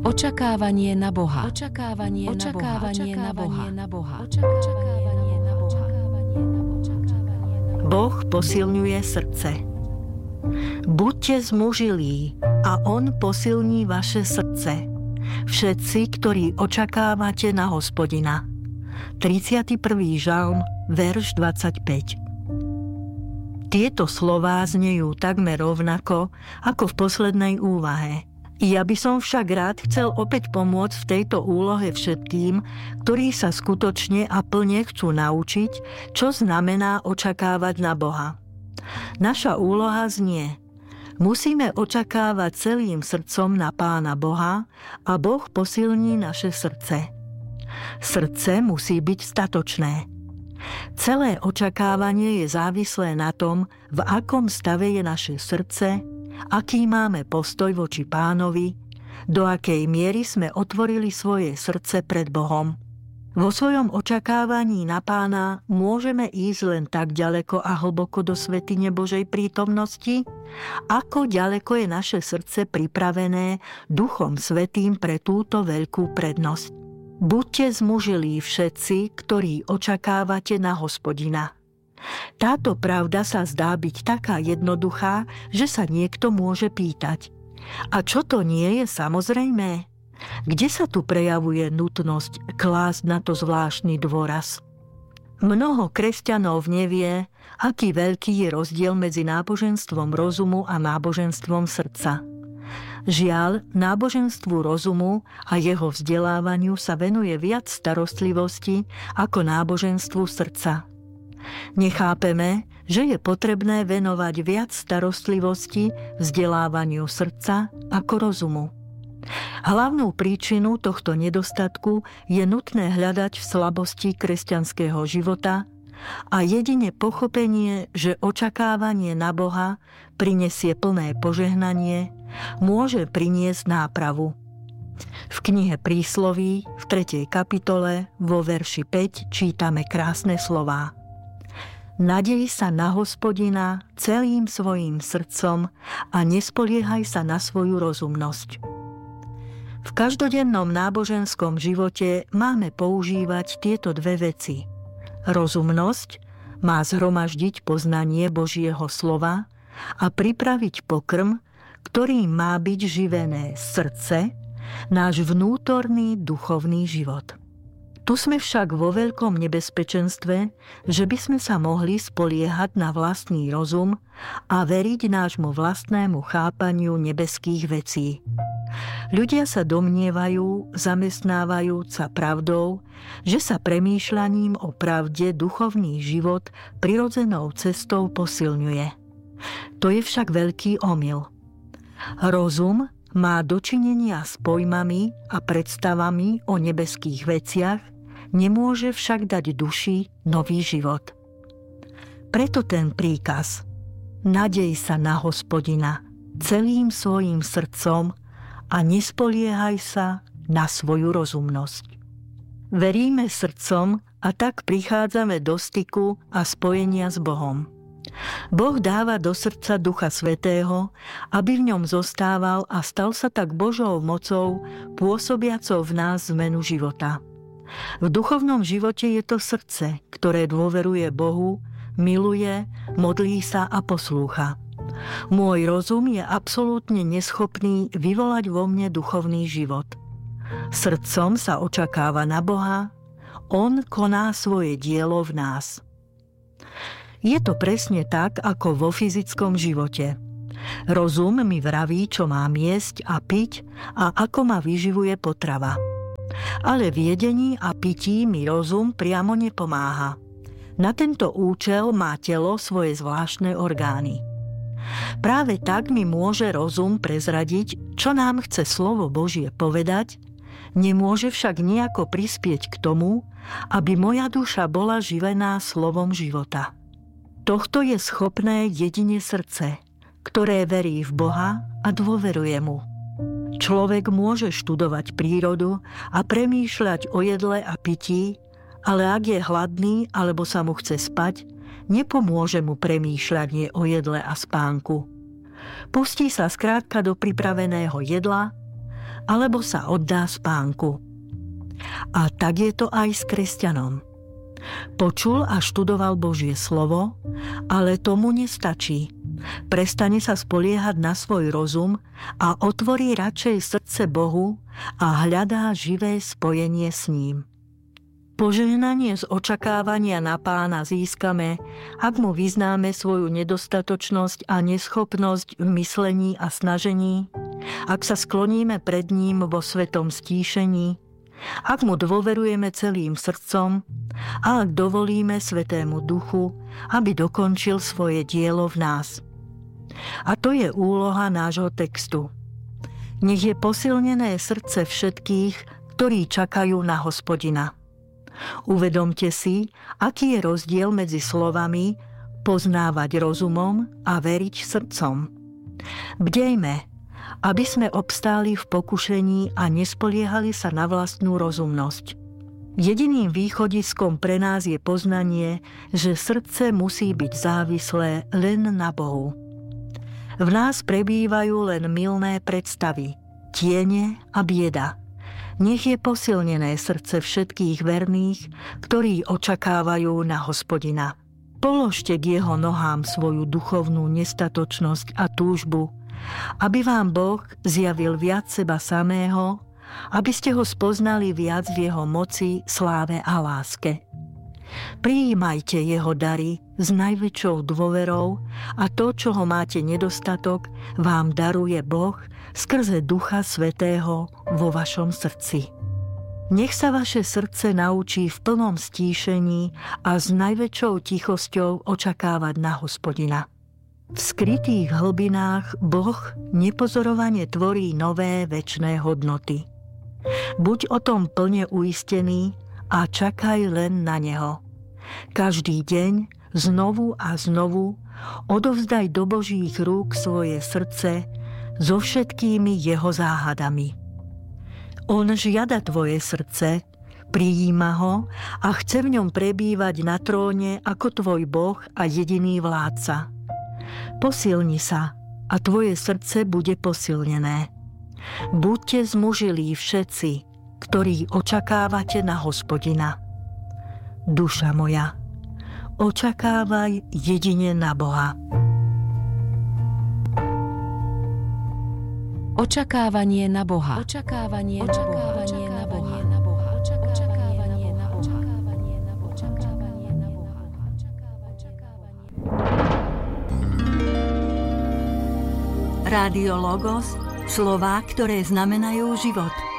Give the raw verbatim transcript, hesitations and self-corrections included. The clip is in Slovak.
Očakávanie na Boha. Očakávanie, Očakávanie na Boha. Na Boha. Očakávanie na Boha. Boh posilňuje srdce. Buďte zmužilí a On posilní vaše srdce. Všetci, ktorí očakávate na Hospodina. tridsiaty prvý žalm, verš dvadsaťpäť. Tieto slová znejú takmer rovnako ako v poslednej úvahe. Ja by som však rád chcel opäť pomôcť v tejto úlohe všetkým, ktorí sa skutočne a plne chcú naučiť, čo znamená očakávať na Boha. Naša úloha znie: musíme očakávať celým srdcom na Pána Boha a Boh posilní naše srdce. Srdce musí byť statočné. Celé očakávanie je závislé na tom, v akom stave je naše srdce, aký máme postoj voči Pánovi, do akej miery sme otvorili svoje srdce pred Bohom. Vo svojom očakávaní na Pána môžeme ísť len tak ďaleko a hlboko do svätyne Božej prítomnosti, ako ďaleko je naše srdce pripravené Duchom Svätým pre túto veľkú prednosť. Buďte zmužilí všetci, ktorí očakávate na Hospodina. Táto pravda sa zdá byť taká jednoduchá, že sa niekto môže pýtať: a čo to nie je samozrejmé? Kde sa tu prejavuje nutnosť klásť na to zvláštny dôraz? Mnoho kresťanov nevie, aký veľký je rozdiel medzi náboženstvom rozumu a náboženstvom srdca. Žiaľ, náboženstvu rozumu a jeho vzdelávaniu sa venuje viac starostlivosti ako náboženstvu srdca. Nechápeme, že je potrebné venovať viac starostlivosti vzdelávaniu srdca ako rozumu. Hlavnú príčinu tohto nedostatku je nutné hľadať v slabosti kresťanského života a jedine pochopenie, že očakávanie na Boha prinesie plné požehnanie, môže priniesť nápravu. V knihe Prísloví v tretej kapitole vo verši päť čítame krásne slová: Nadej sa na Hospodina celým svojím srdcom a nespoliehaj sa na svoju rozumnosť. V každodennom náboženskom živote máme používať tieto dve veci. Rozumnosť má zhromaždiť poznanie Božieho slova a pripraviť pokrm, ktorým má byť živené srdce, náš vnútorný duchovný život. Tu sme však vo veľkom nebezpečenstve, že by sme sa mohli spoliehať na vlastný rozum a veriť nášmu vlastnému chápaniu nebeských vecí. Ľudia sa domnievajú, zamestnávajúc sa pravdou, že sa premýšľaním o pravde duchovný život prirodzenou cestou posilňuje. To je však veľký omyl. Rozum má dočinenia s pojmami a predstavami o nebeských veciach, nemôže však dať duši nový život. Preto ten príkaz: nadej sa na Hospodina celým svojím srdcom a nespoliehaj sa na svoju rozumnosť. Veríme srdcom a tak prichádzame do styku a spojenia s Bohom. Boh dáva do srdca Ducha Svätého, aby v ňom zostával a stal sa tak Božou mocou, pôsobiacou v nás zmenu života. V duchovnom živote je to srdce, ktoré dôveruje Bohu, miluje, modlí sa a poslúcha. Môj rozum je absolútne neschopný vyvolať vo mne duchovný život. Srdcom sa očakáva na Boha, On koná svoje dielo v nás. Je to presne tak, ako vo fyzickom živote. Rozum mi vraví, čo mám jesť a piť a ako ma vyživuje potrava. Ale v jedení a pití mi rozum priamo nepomáha. Na tento účel má telo svoje zvláštne orgány. Práve tak mi môže rozum prezradiť, čo nám chce slovo Božie povedať, nemôže však nejako prispieť k tomu, aby moja duša bola živená slovom života. Tohto je schopné jedine srdce, ktoré verí v Boha a dôveruje mu. Človek môže študovať prírodu a premýšľať o jedle a pití, ale ak je hladný alebo sa mu chce spať, nepomôže mu premýšľanie o jedle a spánku. Pustí sa skrátka do pripraveného jedla alebo sa oddá spánku. A tak je to aj s kresťanom. Počul a študoval Božie slovo, ale tomu nestačí. Prestane sa spoliehať na svoj rozum a otvorí radšej srdce Bohu a hľadá živé spojenie s ním. Požehnanie z očakávania na Pána získame, ak mu vyznáme svoju nedostatočnosť a neschopnosť v myslení a snažení, ak sa skloníme pred ním vo svetom stíšení, ak mu dôverujeme celým srdcom a ak dovolíme Svätému Duchu, aby dokončil svoje dielo v nás. A to je úloha nášho textu. Nech je posilnené srdce všetkých, ktorí čakajú na Hospodina. Uvedomte si, aký je rozdiel medzi slovami poznávať rozumom a veriť srdcom. Bdejme, aby sme obstáli v pokušení a nespoliehali sa na vlastnú rozumnosť. Jediným východiskom pre nás je poznanie, že srdce musí byť závislé len na Bohu. V nás prebývajú len mylné predstavy, tiene a bieda. Nech je posilnené srdce všetkých verných, ktorí očakávajú na Hospodina. Položte k jeho nohám svoju duchovnú nestatočnosť a túžbu, aby vám Boh zjavil viac seba samého, aby ste ho spoznali viac v jeho moci, sláve a láske. Prijímajte jeho dary s najväčšou dôverou a to, čoho máte nedostatok, vám daruje Boh skrze Ducha Svätého vo vašom srdci. Nech sa vaše srdce naučí v plnom stíšení a s najväčšou tichosťou očakávať na Hospodina. V skrytých hlbinách Boh nepozorovane tvorí nové večné hodnoty. Buď o tom plne uistený a čakaj len na neho. Každý deň, znovu a znovu, odovzdaj do Božích rúk svoje srdce so všetkými jeho záhadami. On žiada tvoje srdce, prijíma ho a chce v ňom prebývať na tróne ako tvoj Boh a jediný vládca. Posilni sa a tvoje srdce bude posilnené. Buďte zmužilí všetci, ktorí očakávate na Hospodina. Duša moja, očakávaj jedine na Boha. Očakávanie na Boha. Očakávanie, očakávanie na Boha. Očakávanie na Boha. Očakávanie na Boha. Rádio Logos, slová, ktoré znamenajú život.